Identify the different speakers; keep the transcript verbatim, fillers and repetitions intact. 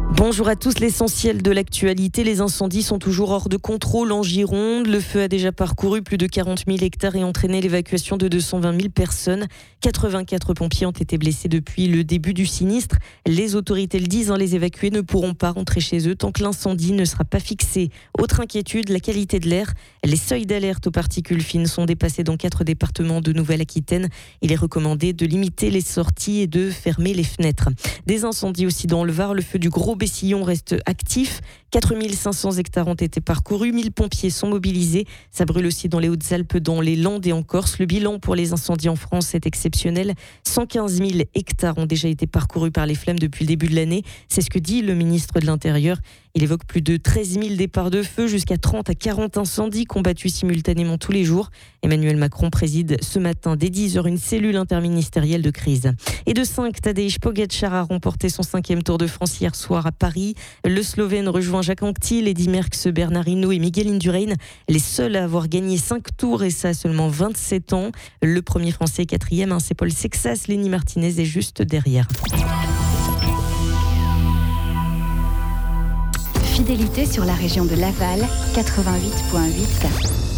Speaker 1: Bonjour à tous, l'essentiel de l'actualité. Les incendies sont toujours hors de contrôle en Gironde. Le feu a déjà parcouru plus de quarante mille hectares et entraîné l'évacuation de deux cent vingt mille personnes. quatre-vingt-quatre pompiers ont été blessés depuis le début du sinistre. Les autorités le disent, hein, les évacués ne pourront pas rentrer chez eux tant que l'incendie ne sera pas fixé. Autre inquiétude, la qualité de l'air. Les seuils d'alerte aux particules fines sont dépassés dans quatre départements de Nouvelle-Aquitaine. Il est recommandé de limiter les sorties et de fermer les fenêtres. Des incendies aussi dans le Var. Le feu du Gros Bessillon reste actif. quatre mille cinq cents hectares ont été parcourus. mille pompiers sont mobilisés. Ça brûle aussi dans les Hautes-Alpes, dans les Landes et en Corse. Le bilan pour les incendies en France est exceptionnel. cent quinze mille hectares ont déjà été parcourus par les flammes depuis le début de l'année. C'est ce que dit le ministre de l'Intérieur. Il évoque plus de treize mille départs de feu, jusqu'à trente à quarante incendies combattus simultanément tous les jours. Emmanuel Macron préside ce matin dès dix heures une cellule interministérielle de crise. Et de cinq, Tadej Pogačar a remporté son cinquième Tour de France hier soir à Paris. Le Slovène rejoint Jacques Anquetil, Eddy Merckx, Bernard Hinault et Miguel Indurain, les seuls à avoir gagné cinq tours, et ça à seulement vingt-sept ans. Le premier Français quatrième, hein, c'est Paul Sexas. Lenny Martinez est juste derrière.
Speaker 2: Fidélité sur la région de Laval, quatre-vingt-huit virgule huit.